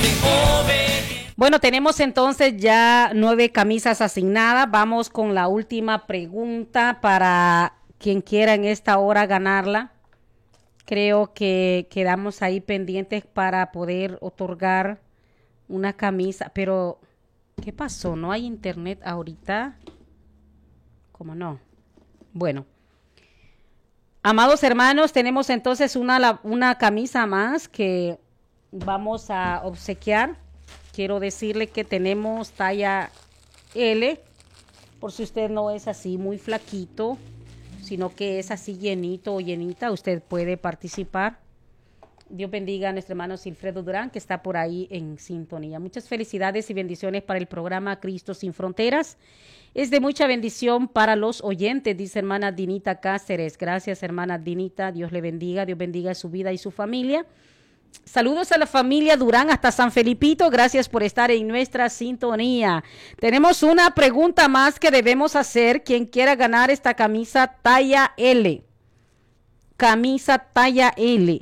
Bueno, tenemos entonces ya 9 camisas asignadas. Vamos con la última pregunta para quien quiera en esta hora ganarla. Creo que quedamos ahí pendientes para poder otorgar una camisa. Pero, ¿qué pasó? ¿No hay internet ahorita? ¿Cómo no? Bueno. Amados hermanos, tenemos entonces una camisa más que vamos a obsequiar. Quiero decirle que tenemos talla L, por si usted no es así muy flaquito, sino que es así llenito o llenita, usted puede participar. Dios bendiga a nuestro hermano Silfredo Durán, que está por ahí en sintonía. Muchas felicidades y bendiciones para el programa Cristo Sin Fronteras. Es de mucha bendición para los oyentes, dice hermana Dinita Cáceres. Gracias, hermana Dinita. Dios le bendiga. Dios bendiga su vida y su familia. Saludos a la familia Durán hasta San Felipito. Gracias por estar en nuestra sintonía. Tenemos una pregunta más que debemos hacer. Quien quiera ganar esta camisa talla L. Camisa talla L.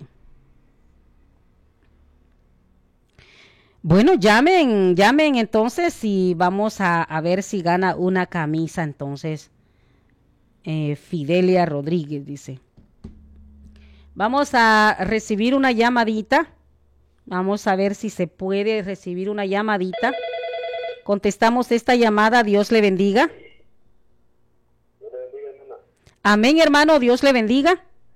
Bueno, llamen entonces y vamos a ver si gana una camisa entonces. Fidelia Rodríguez dice. Vamos a recibir una llamadita. Vamos a ver si se puede recibir una llamadita. Contestamos esta llamada. Dios le bendiga. Dios le bendiga, hermana. Amén, hermano. Dios le bendiga.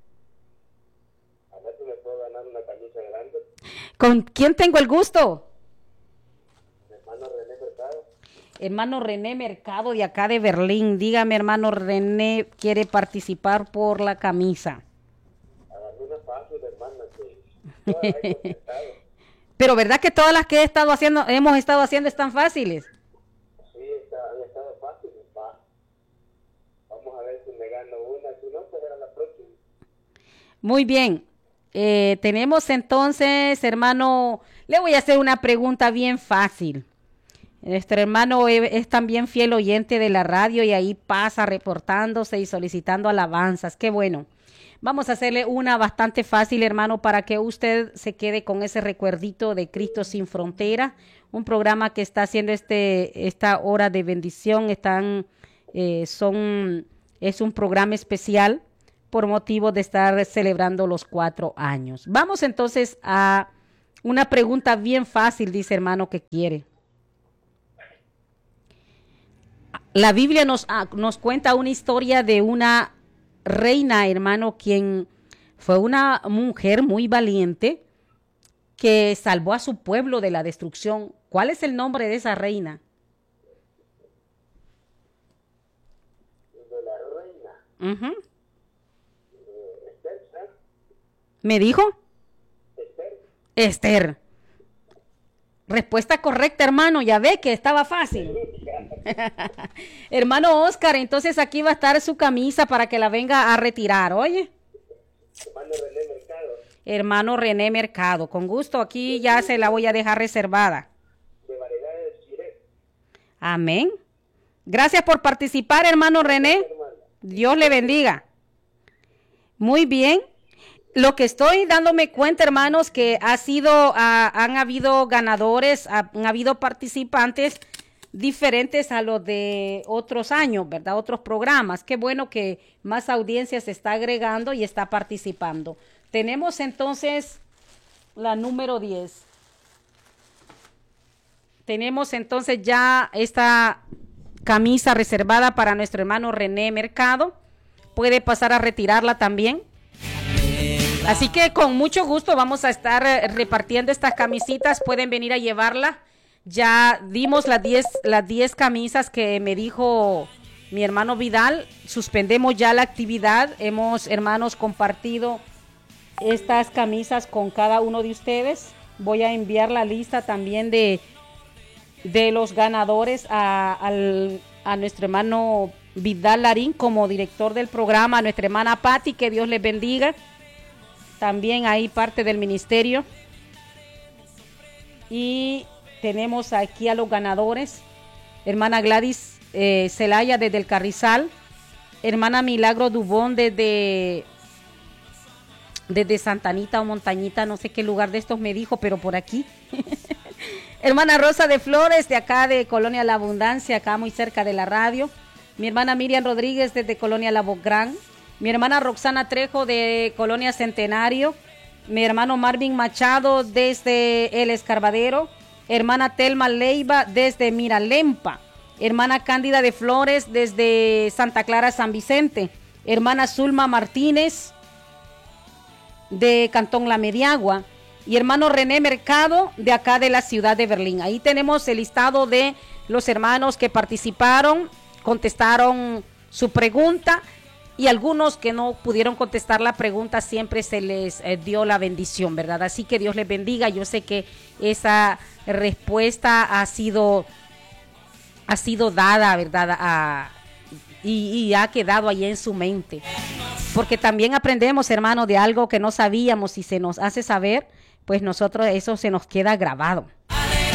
A ver si me puedo ganar una camisa grande. ¿Con quién tengo el gusto? Hermano René Mercado. Hermano René Mercado de acá de Berlín. Dígame, hermano René, ¿quiere participar por la camisa? Hágame una fácil, hermana, que todas las he contestado. Pero ¿verdad que todas las que hemos estado haciendo están fáciles? Sí, han estado fáciles. Vamos a ver si me gano una. Si no, pues era la próxima. Muy bien. Tenemos entonces, hermano, le voy a hacer una pregunta bien fácil. Nuestro hermano es también fiel oyente de la radio y ahí pasa reportándose y solicitando alabanzas. Qué bueno. Vamos a hacerle una bastante fácil, hermano, para que usted se quede con ese recuerdito de Cristo Sin Frontera, un programa que está haciendo esta hora de bendición. Es un programa especial por motivo de estar celebrando los 4 años. Vamos entonces a una pregunta bien fácil, dice hermano que quiere. La Biblia nos cuenta una historia de una reina, hermano, quien fue una mujer muy valiente que salvó a su pueblo de la destrucción. ¿Cuál es el nombre de esa reina? De la reina. Esther. ¿Me dijo? Esther. Esther. Respuesta correcta, hermano. Ya ve que estaba fácil. Hermano Oscar, entonces aquí va a estar su camisa para que la venga a retirar, oye. Hermano René Mercado. Hermano René Mercado, con gusto, aquí ya se la voy a dejar reservada. De variedades Chiré. Amén. Gracias por participar, hermano René. Dios le bendiga. Muy bien. Lo que estoy dándome cuenta, hermanos, que han habido ganadores, han habido participantes diferentes a los de otros años, ¿verdad? Otros programas. Qué bueno que más audiencia se está agregando y está participando. Tenemos entonces la número 10. Tenemos entonces ya esta camisa reservada para nuestro hermano René Mercado. Puede pasar a retirarla también. Así que con mucho gusto vamos a estar repartiendo estas camisitas. Pueden venir a llevarla. Ya dimos las 10 camisas que me dijo mi hermano Vidal. Suspendemos ya la actividad. Hemos, hermanos, compartido estas camisas con cada uno de ustedes. Voy a enviar la lista también de los ganadores a nuestro hermano Vidal Larín como director del programa, a nuestra hermana Patti, que Dios les bendiga. También ahí parte del ministerio. Y tenemos aquí a los ganadores. Hermana Gladys Celaya desde el Carrizal. Hermana Milagro Dubón desde Santa Anita o Montañita, no sé qué lugar de estos me dijo, pero por aquí. Hermana Rosa de Flores, de acá de Colonia La Abundancia, acá muy cerca de la radio. Mi hermana Miriam Rodríguez, desde Colonia La Bográn. Mi hermana Roxana Trejo, de Colonia Centenario. Mi hermano Marvin Machado, desde El Escarbadero. Hermana Telma Leiva, desde Miralempa. Hermana Cándida de Flores, desde Santa Clara, San Vicente. Hermana Zulma Martínez, de Cantón La Mediagua. Y hermano René Mercado, de acá de la ciudad de Berlín. Ahí tenemos el listado de los hermanos que participaron, contestaron su pregunta, y algunos que no pudieron contestar la pregunta siempre se les dio la bendición, ¿verdad? Así que Dios les bendiga. Yo sé que esa respuesta ha sido dada, ¿verdad? Y ha quedado ahí en su mente. Porque también aprendemos, hermano, de algo que no sabíamos y se nos hace saber, pues nosotros eso se nos queda grabado.